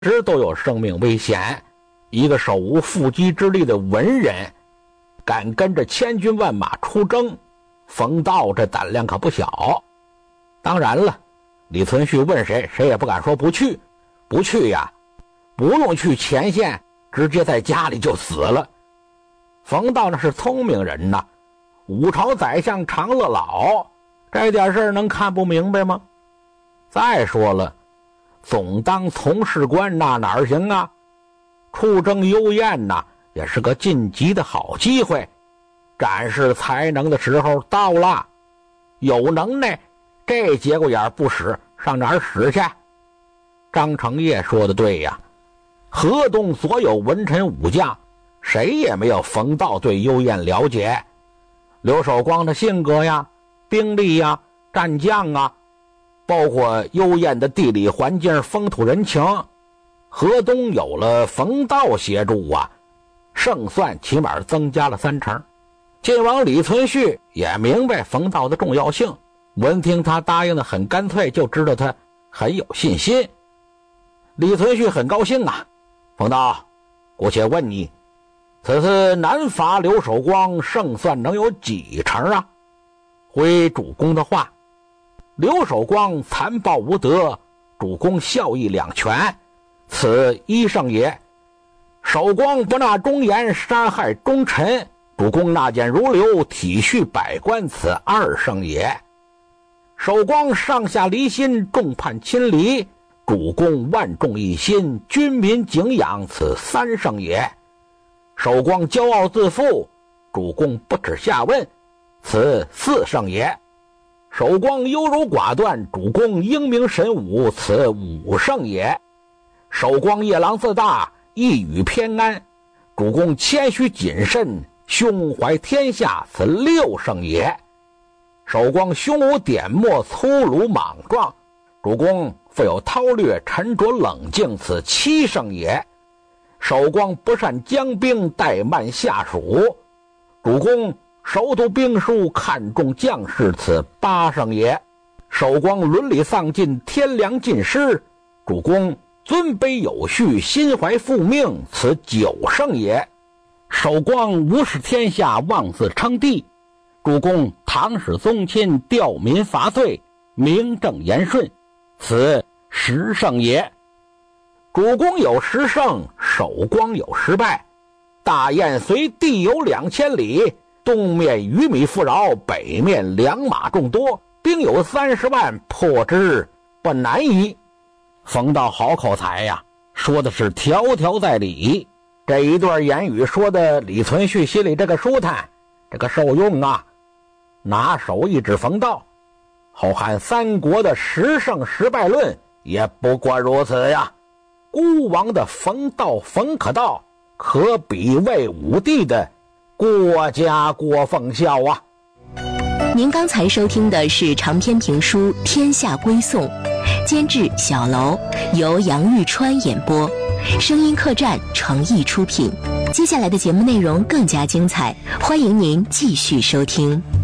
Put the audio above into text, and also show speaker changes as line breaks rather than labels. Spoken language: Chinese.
时都有生命危险。一个手无缚鸡之力的文人，敢跟着千军万马出征，冯道这胆量可不小。当然了，李存勖问谁，谁也不敢说不去。不去呀，不用去前线，直接在家里就死了。冯道那是聪明人呐，五朝宰相长乐老，这点事儿能看不明白吗？再说了，总当从事官那哪儿行啊？出征幽燕呐，也是个晋级的好机会，展示才能的时候到了。有能耐，这节骨眼不使，上哪儿使去？张承业说的对呀，河东所有文臣武将，谁也没有冯道对幽燕了解。刘守光的性格呀、兵力呀、战将啊，包括幽燕的地理环境、风土人情，河东有了冯道协助啊，胜算起码增加了3成。晋王李存勖也明白冯道的重要性，闻听他答应的很干脆，就知道他很有信心。李存勖很高兴啊，冯道，姑且问你，此次南伐刘守光胜算能有几成啊？回主公的话，刘守光残暴无德，主公效益两全，此一胜也。守光不纳忠言，杀害忠臣，主公纳谏如流，体恤百官，此二胜也。守光上下离心，众叛亲离，主公万众一心，军民敬仰，此三胜也。守光骄傲自负，主公不耻下问，此四胜也。守光优柔寡断，主公英明神武，此五胜也。守光夜郎自大，一语偏安，主公谦虚谨慎，胸怀天下，此六胜也。守光胸无点墨，粗鲁莽撞，主公富有韬略，沉着冷静，此七胜也。守光不善将兵，怠慢下属，主公熟读兵书，看重将士，此八胜也。守光伦理丧尽，天良尽失，主公尊卑有序，心怀复命，此九胜也。守光无视天下，妄自称帝，主公唐使宗亲，吊民伐罪，名正言顺，此十胜也。主公有10胜，守光有10败。大雁随地有2000里，东面鱼米富饶，北面良马众多，兵有30万，破之不难矣。冯道好口才呀，说的是条条在理。这一段言语说的李存勖心里这个舒坦，这个受用啊。拿手一指冯道，后汉三国的10胜10败论也不过如此呀。孤王的冯道冯可道，可比魏武帝的郭嘉郭奉孝啊。
您刚才收听的是长篇评书《天下归宋》，监制小楼，由杨玉川演播，声音客栈诚意出品。接下来的节目内容更加精彩，欢迎您继续收听。